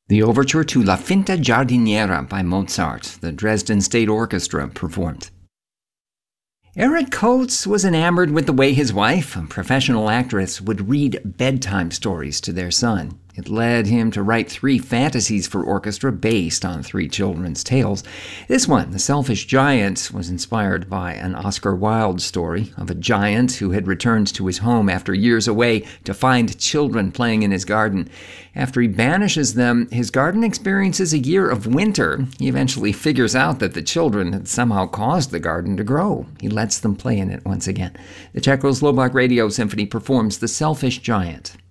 The overture to La Finta Giardiniera by Mozart, the Dresden State Orchestra, performed. Eric Coates was enamored with the way his wife, a professional actress, would read bedtime stories to their son. It led him to write 3 fantasies for orchestra based on 3 children's tales. This one, The Selfish Giant, was inspired by an Oscar Wilde story of a giant who had returned to his home after years away to find children playing in his garden. After he banishes them, his garden experiences a year of winter. He eventually figures out that the children had somehow caused the garden to grow. He lets them play in it once again. The Czechoslovak Radio Symphony performs The Selfish Giant.